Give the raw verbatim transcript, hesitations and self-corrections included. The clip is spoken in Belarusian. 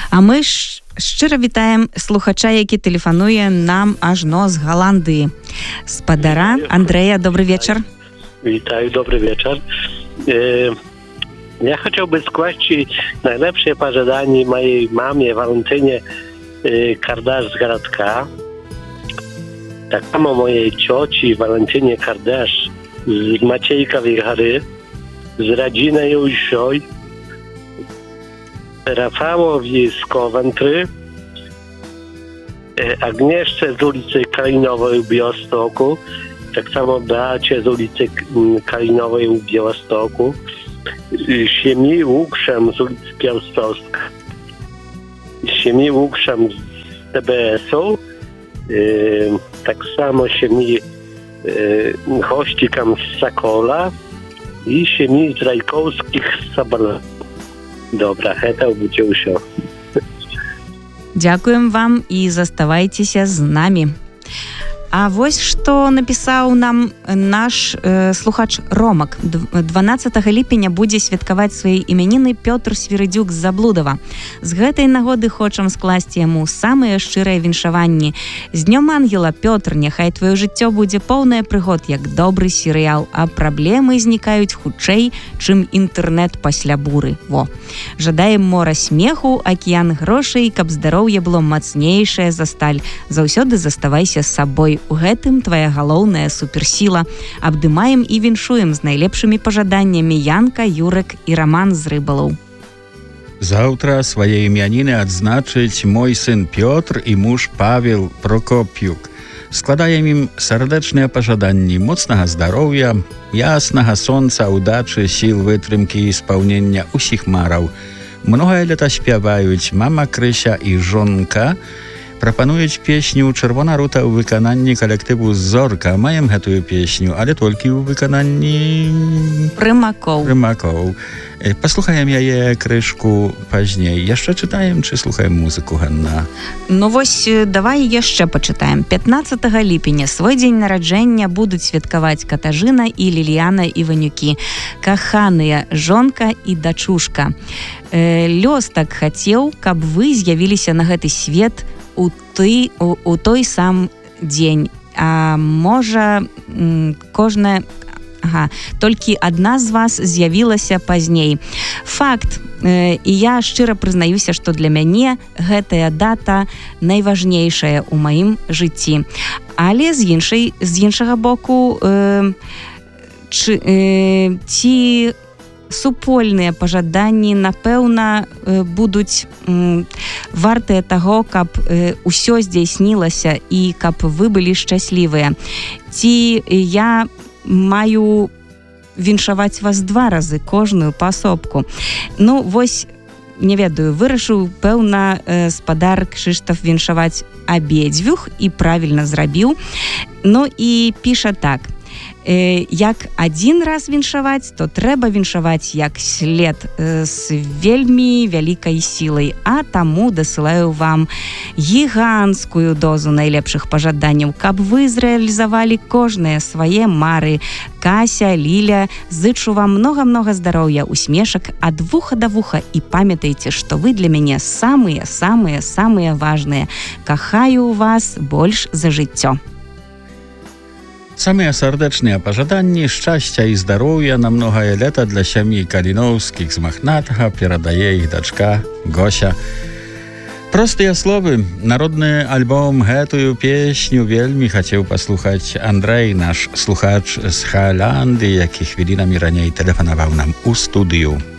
А мы ж шчыра вітаем слухача, які тэлефануе нам ажно з Галандыі. Спадара Андрэя, добрый вечар. Witаю, dobry wieczór. Ja chciałbym składać najlepsze pożądanie mojej mamie Walentynie Kardasz z Gradka. Tak samo mojej cioci Walentynie Kardasz z Maciejkowej Góry, z rodziny Józsioj, Rafałowi z Coventry, Agnieszce z ulicy Kalinowej w Białymstoku, tak samo bracie z ulicy Kalinowej w Białymstoku, Siemi Łukszem z ulicy Białostocka, Siemi Łukszem z T B S-u, yy, tak samo Siemi yy, Hościkam z Sakola i Siemi z Rajkowskich z Sabala. Dobra, это будзе ўсё. Дзякуем вам і заставайцеся з намі. А вось што напісаў нам наш э, слухач Ромак. дванаццатага ліпеня будзе святкаваць свае імяніны Пётр Свірыдзюк з Заблудава. З гэтай нагоды хочам скласці яму самыя шчырыя віншаванні. З днём ангела, Пётр, няхай твоё жыццё будзе поўнае прыгод, як добры серыял, а праблемы знікаюць хутчэй, чым інтэрнэт пасля буры. Во. Жадаем мора смеху, акіян грошай, каб здароўе было мацнейшае за сталь. Заўсёды заставайся з сабой. У гэтым твоя галоўная суперсіла. Абдымаем і віншуем з найлепшымі пажаданнямі Янка, Юрек і Раман з Рыбалаў. Заўтра свае імяніны адзначыць мой сын Пётр і муж Павел Прокоп'юк. Складаем ім сардэчныя пажаданні моцнага здароўя, яснага сонца, удачы, сіл, вытрымкі і спаўнення ўсіх мараў. Многае лета спяваюць мама Крыся і жонка. Прапануюць песню «Чырвона рута» ў выкананні калектыву «Зорка». Маем гэтую песню, але толькі ў выкананні... Прымакоў. Прымакоў. Паслухаем яе крышку пазней. Яшчэ чытаем, ці слухаем музыку, Ганна? Ну вось, давай яшчэ пачытаем. пятнаццатага ліпеня свой дзень нараджэння будуць святкаваць Катажына і Ліліяна Іванюкі. Каханыя жонка і дачушка. Э, лёс так хацеў, каб вы з'явіліся на гэты свет у, ты, у, у той сам дзень. А можа, кожная... Ага, толькі адна з вас з'явілася пазней. Факт. Э, і я шчыра прызнаюся, што для мяне гэтая дата найважнейшая ў маім жыцці. Але з іншай, з іншага боку, э, чы, э, ці супольныя пажаданні, напэўна, э, будуць э, вартыя таго, каб э, усё здзяйснілася і каб вы былі шчаслівыя. Ці я маю віншаваць вас два разы, кожную паасобку. Ну, вось, не ведаю, вырашыў, пэўна, э, спадар Кшыштаф віншаваць абедзвюх і правільна зрабіў. Ну, і піша так. Э, як адзін раз віншаваць, то трэба віншаваць як след э, з вельмі вялікай сілай. А таму дасылаю вам гіганцкую дозу найлепшых пажаданняў, каб вы зрэалізавалі кожныя свае мары. Кася, Ліля, зычу вам многа-многа здароўя, усмешак ад вуха да вуха і памятайце, што вы для мяне самыя-самыя-самыя важныя. Кахаю вас больш за жыццё. Самыя сардэчныя пажаданні шчасця і здароўя на многае лета для сям'і Каліноўскіх з Махнатага перадае іх дачка Гося. Простыя словы, народны альбом, гэтую песню вельмі хацеў паслухаць Андрэй, наш слухач з Галандыі, які хвілінамі раней тэлефанаваў нам у студыю.